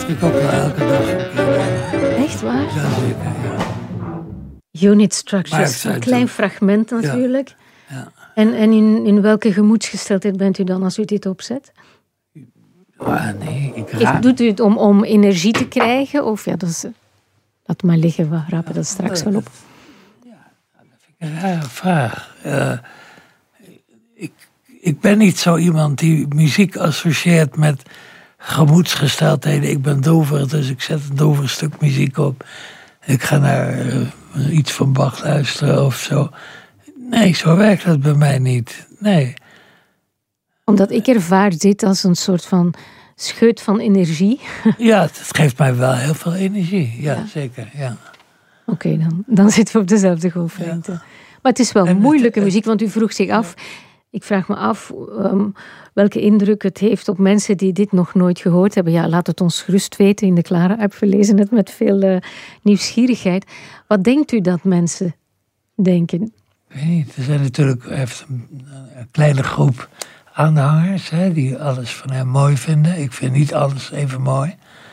Ik ook wel elke dag. Echt waar? Ja, zeker, ja. Unit Structures, een klein fragment natuurlijk. Ja. En in welke gemoedsgesteldheid bent u dan als u dit opzet? Nee, Doet u het om energie te krijgen? Of ja, laat maar liggen, we rapen dat straks wel op. Ja, dat vind ik een rare vraag. Ik ben niet zo iemand die muziek associeert met gemoedsgesteldheden. Ik ben dover, dus ik zet een dover stuk muziek op. Ik ga naar iets van Bach luisteren of zo. Nee, zo werkt dat bij mij niet. Nee. Omdat ik ervaar dit als een soort van scheut van energie. Ja, het geeft mij wel heel veel energie. Ja. Zeker. Ja. Oké, dan zitten we op dezelfde golflengte. Ja. Maar het is wel moeilijke muziek, want u vroeg zich af. Ik vraag me af welke indruk het heeft op mensen die dit nog nooit gehoord hebben. Ja, laat het ons gerust weten in de Clara-app. We lezen het met veel nieuwsgierigheid. Wat denkt u dat mensen denken? Ik weet niet. Er zijn natuurlijk een kleine groep aanhangers die alles van hem mooi vinden. Ik vind niet alles even mooi.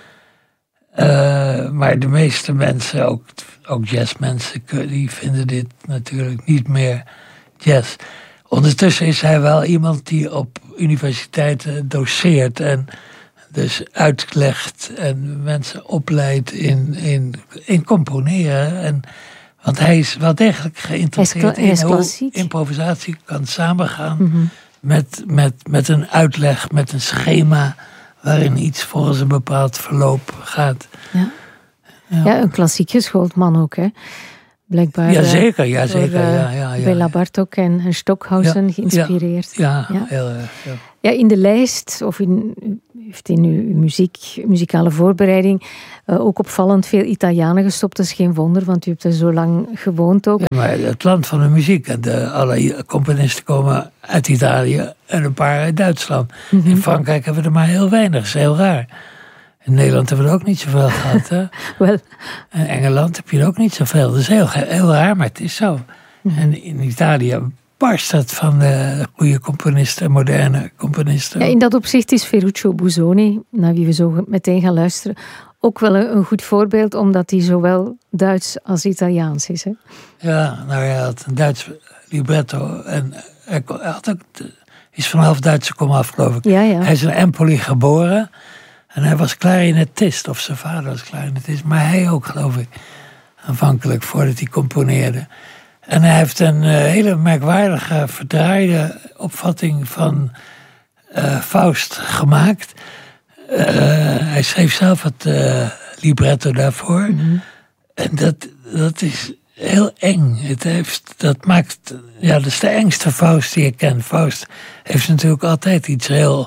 Maar de meeste mensen, ook jazzmensen, die vinden dit natuurlijk niet meer jazz. Ondertussen is hij wel iemand die op universiteiten doceert en dus uitlegt en mensen opleidt in componeren. Want hij is wel degelijk geïnteresseerd in hoe improvisatie kan samengaan met een uitleg, met een schema waarin iets volgens een bepaald verloop gaat. Ja, een klassiek geschoold man ook, hè? Blijkbaar. Jazeker. Bela Bartok en Stockhausen geïnspireerd. Ja, heel erg. Ja, in de lijst, of heeft in uw muzikale voorbereiding ook opvallend veel Italianen gestopt. Dat is geen wonder, want u hebt er zo lang gewoond ook. Ja, maar het land van de muziek. En alle componisten komen uit Italië en een paar uit Duitsland. In Frankrijk hebben we er maar heel weinig. Dat is heel raar. In Nederland hebben we er ook niet zoveel gehad. Hè? Wel. En Engeland heb je er ook niet zoveel. Dat is heel raar, maar het is zo. En in Italië barst het van de goede componisten, moderne componisten. Ja, in dat opzicht is Ferruccio Busoni, naar wie we zo meteen gaan luisteren, ook wel een goed voorbeeld, omdat hij zowel Duits als Italiaans is. Hè? Ja, nou hij had een Duits libretto en hij had ook, is vanaf Duitse komaf, geloof ik. Ja. Hij is in Empoli geboren en hij was clarinetist, of zijn vader was clarinetist, maar hij ook, geloof ik, aanvankelijk, voordat hij componeerde. En hij heeft een hele merkwaardige, verdraaide opvatting van Faust gemaakt. Hij schreef zelf het libretto daarvoor. En dat is heel eng. Dat is de engste Faust die ik ken. Faust heeft natuurlijk altijd iets heel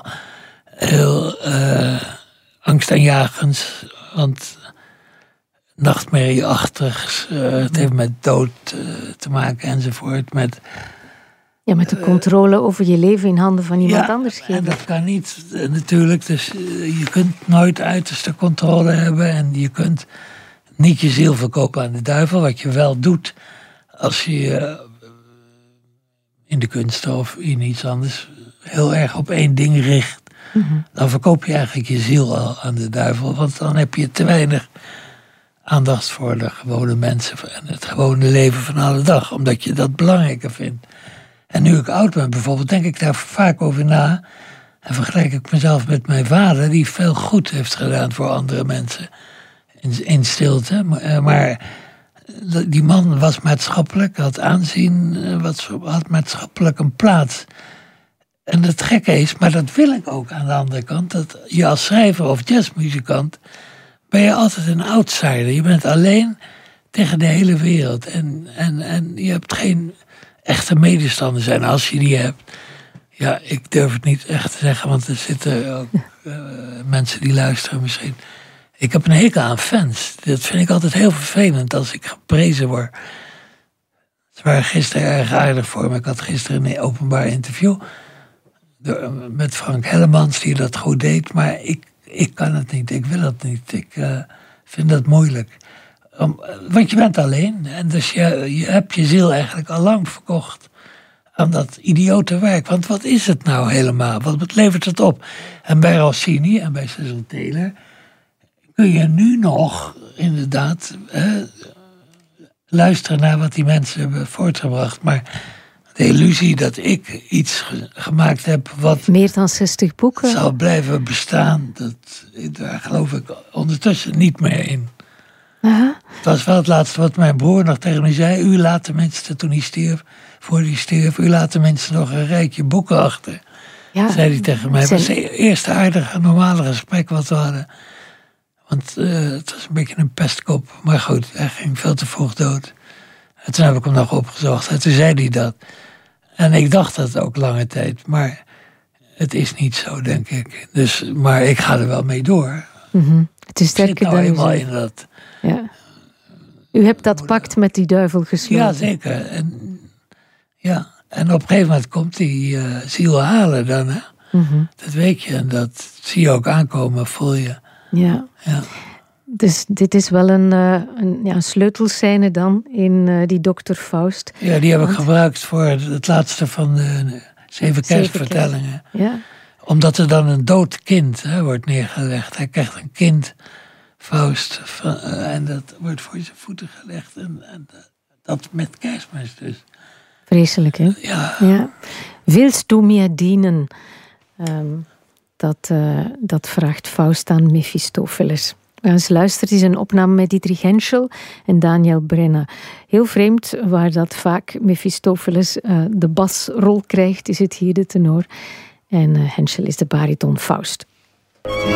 angstaanjagends. Want nachtmerrieachtigs. Het heeft met dood te maken enzovoort. Met de controle over je leven in handen van iemand anders geven. En dat kan niet natuurlijk. Dus je kunt nooit uiterste controle hebben. En je kunt niet je ziel verkopen aan de duivel. Wat je wel doet als je in de kunsten of in iets anders heel erg op één ding richt. Dan verkoop je eigenlijk je ziel al aan de duivel. Want dan heb je te weinig aandacht voor de gewone mensen en het gewone leven van alle dag, omdat je dat belangrijker vindt. En nu ik oud ben bijvoorbeeld, denk ik daar vaak over na en vergelijk ik mezelf met mijn vader, die veel goed heeft gedaan voor andere mensen in stilte. Maar die man was maatschappelijk, had aanzien, had maatschappelijk een plaats. En het gekke is, maar dat wil ik ook aan de andere kant, dat je als schrijver of jazzmuzikant ben je altijd een outsider. Je bent alleen tegen de hele wereld. En je hebt geen echte medestanders. En als je die hebt, ja, ik durf het niet echt te zeggen, want er zitten ook mensen die luisteren misschien. Ik heb een hekel aan fans. Dat vind ik altijd heel vervelend als ik geprezen word. Ze waren gisteren erg aardig voor me. Ik had gisteren een openbaar interview met Frank Hellemans, die dat goed deed, maar ik kan het niet, ik wil het niet. Ik vind dat moeilijk. Want je bent alleen. En dus je hebt je ziel eigenlijk al lang verkocht aan dat idiote werk. Want wat is het nou helemaal? Wat levert het op? En bij Rossini en bij Cecil Taylor, kun je nu nog inderdaad luisteren naar wat die mensen hebben voortgebracht. Maar de illusie dat ik iets gemaakt heb wat meer dan 60 boeken zal blijven bestaan, daar geloof ik ondertussen niet meer in. Aha. Het was wel het laatste wat mijn broer nog tegen me zei. U laat de mensen, toen hij stierf, voor hij stierf, u laat de mensen nog een rijtje boeken achter. Ja, zei hij tegen mij. Het was het eerste aardige, normale gesprek wat we hadden. Want het was een beetje een pestkop. Maar goed, hij ging veel te vroeg dood. En toen heb ik hem nog opgezocht. En toen zei hij dat. En ik dacht dat ook lange tijd. Maar het is niet zo, denk ik. Dus, maar ik ga er wel mee door. Mm-hmm. Het is sterker dan eenmaal in dat. Ja. U hebt dat pact met die duivel gesloten. Ja, zeker. En op een gegeven moment komt die ziel halen dan. Hè? Mm-hmm. Dat weet je. En dat zie je ook aankomen, voel je. Ja. Dus dit is wel een sleutelscène dan in die Dokter Faust. Ja, die heb ik gebruikt voor het laatste van de 7 kerstvertellingen. Ja. Omdat er dan een dood kind wordt neergelegd. Hij krijgt een kind, Faust, en dat wordt voor zijn voeten gelegd. En dat met Kerstmis dus. Vreselijk, hè? Ja. Willst du mir dienen? Dat vraagt Faust aan Mephistopheles. We gaan eens luisteren. Het is een opname met Dietrich Henschel en Daniel Brenna. Heel vreemd, waar dat vaak Mephistopheles de basrol krijgt, is het hier de tenor. En Henschel is de bariton Faust.